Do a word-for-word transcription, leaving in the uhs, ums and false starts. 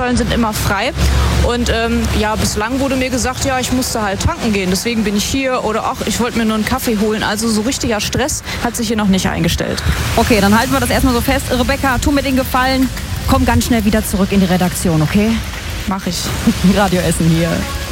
Zapfsäulen sind immer frei. Und ähm, ja, bislang wurde mir gesagt, ja, ich musste halt tanken gehen. Deswegen bin ich hier oder auch, ich wollte mir nur einen Kaffee holen. Also so richtiger Stress hat sich hier noch nicht eingestellt. Okay, dann halten wir das erstmal so fest. Rebecca, tu mir den Gefallen. Komm ganz schnell wieder zurück in die Redaktion, okay? Mach ich. Radio Essen hier.